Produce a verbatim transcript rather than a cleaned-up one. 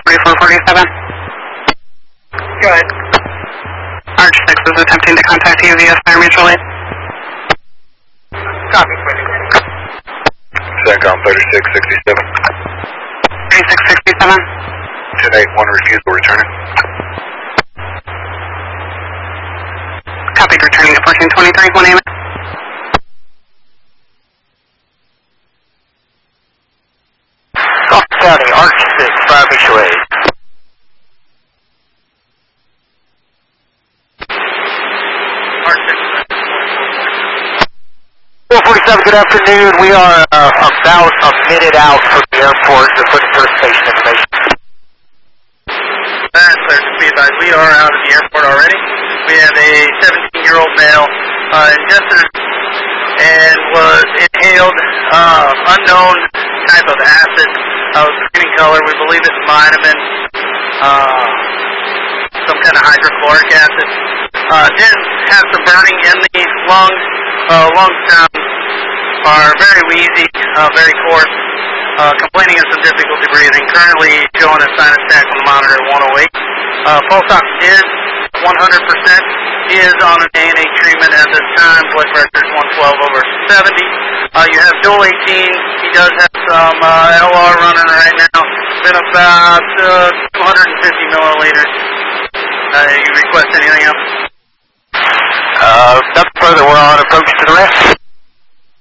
forty-four forty-seven. Go ahead. Arch six is attempting to contact you via Fire Mutual Aid. Copy. CENTCOM thirty-six sixty-seven. thirty-six sixty-seven. ten eight one refusal returning. Copied, returning to fourteen twenty-three, one A M. Gulf County, Arch six, Fire Mutual Aid. Arch six. four forty-seven, good afternoon. We are uh, about a minute out from the airport. Just looking for station information. That's clear to be advised. We are out of the airport already. We have a seventeen-year-old male uh, ingested and was inhaled uh, unknown type of acid. Uh, green color. We believe it's vitamin, uh, some kind of hydrochloric acid. Uh, did have some burning in the lungs. Uh, lung sounds are very wheezy, uh, very coarse. Uh, complaining of some difficulty breathing. Currently showing a sinus attack on the monitor at one oh eight. Uh, pulse ox is one hundred percent. He is on an A and A treatment at this time. Blood pressure is one twelve over seventy. Uh, you have Joel eighteen. He does have some uh, L R running right now. Been about uh, two hundred fifty milliliters. Uh, you request anything else? Uh, nothing further. We're on approach to the rest.